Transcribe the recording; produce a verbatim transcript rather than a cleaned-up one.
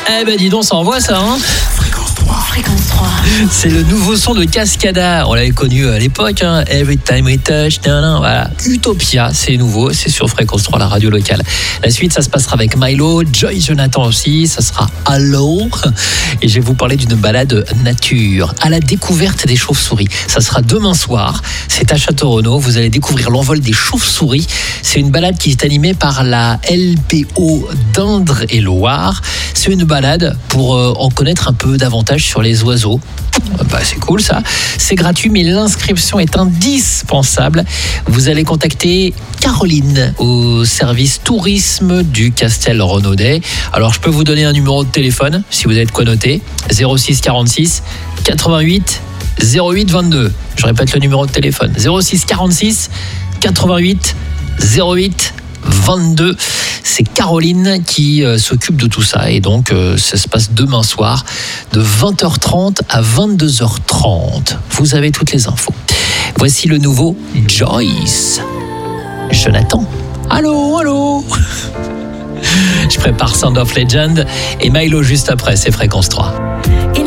Eh ben dis donc, ça envoie ça, hein. Fréquence trois. Fréquence trois. C'est le nouveau son de Cascada. On l'avait connu à l'époque, hein. Every time we touch, nan, nan, voilà. Utopia, c'est nouveau, c'est sur Fréquence trois, la radio locale. La suite, ça se passera avec Milo, Joy Jonathan aussi, ça sera Hello. Et je vais vous parler d'une balade nature, à la découverte des chauves-souris. Ça sera demain soir, c'est à Château-Renaud. Vous allez découvrir l'envol des chauves-souris. C'est une balade qui est animée par la L P O d'Indre et Loire. C'est une balade pour euh, en connaître un peu davantage sur les oiseaux. Bah, c'est cool ça. C'est gratuit, mais l'inscription est indispensable. Vous allez contacter Caroline au service tourisme du Castel Renaudet. Alors, je peux vous donner un numéro de téléphone si vous avez de quoi noter. zéro six quarante-six quatre-vingt-huit zéro huit vingt-deux. Je répète le numéro de téléphone. zéro six quarante-six quatre-vingt-huit zéro huit vingt-deux. C'est Caroline qui euh, s'occupe de tout ça. Et donc, euh, ça se passe demain soir de vingt heures trente à vingt-deux heures trente. Vous avez toutes les infos. Voici le nouveau Joyce. Jonathan. Allô, allô. Je prépare Sound of Legend et Milo juste après, c'est Fréquence trois.